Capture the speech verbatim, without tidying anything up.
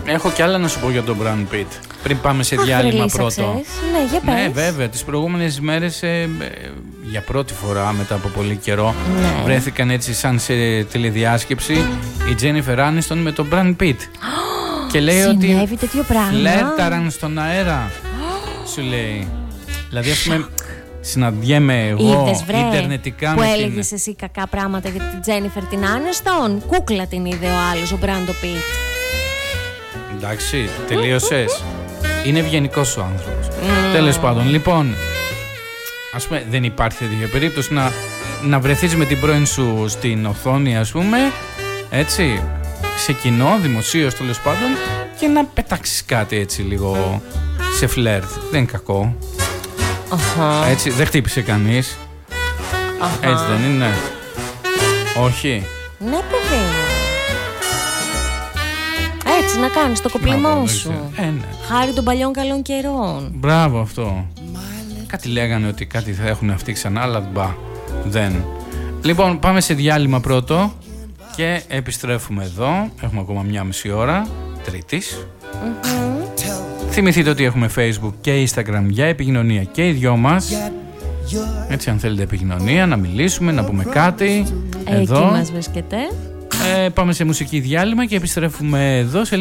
Έχω κι άλλα να σου πω για τον Brad Pitt. Πριν πάμε σε διάλειμμα πρώτο. Ναι, για πες. Ναι, βέβαια. Τις προηγούμενες ημέρες, ε, ε, για πρώτη φορά μετά από πολύ καιρό, ναι. βρέθηκαν έτσι σαν σε τηλεδιάσκεψη η Jennifer Aniston με τον Brad Pitt. Και λέει συνέβη ότι τέτοιο πράγμα. φλέρταραν στον αέρα. Σου λέει. Δηλαδή, ας πούμε, συναντιέμαι εγώ Είδες, βρε, ιντερνετικά που με έλεγες την... εσύ κακά πράγματα για την Τζένιφερ την Άνιστον. Κούκλα την είδε ο άλλος, ο Μπράντο Πιτ. Εντάξει, τελείωσες. Είναι ευγενικός ο άνθρωπος. Mm. Τέλος πάντων, λοιπόν, ας πούμε, δεν υπάρχει τέτοια περίπτωση να, να βρεθείς με την πρώην σου στην οθόνη, ας πούμε, έτσι, σε κοινό, δημοσίως τέλος πάντων, και να πετάξεις κάτι έτσι λίγο σε φλερτ. Δεν είναι κακό. Uh-huh. Έτσι, δεν χτύπησε κανείς. Uh-huh. Έτσι δεν είναι? Όχι. Ναι, παιδί. Έτσι να κάνεις το κοπλιμό σου. Ε, ναι. Χάρη των παλιών καλών καιρών. Μπράβο αυτό. Κάτι λέγανε ότι κάτι θα έχουν αυτοί ξανά, αλλά μπα, δεν. Λοιπόν, πάμε σε διάλειμμα πρώτο και επιστρέφουμε εδώ. Έχουμε ακόμα μια μισή ώρα, Τρίτης. Mm-hmm. Θυμηθείτε ότι έχουμε Facebook και Instagram για επικοινωνία και οι δυο μας. Έτσι, αν θέλετε επικοινωνία, να μιλήσουμε, να πούμε κάτι. Εκεί εδώ μας βρίσκεται. ε, Πάμε σε μουσική διάλειμμα και επιστρέφουμε εδώ σε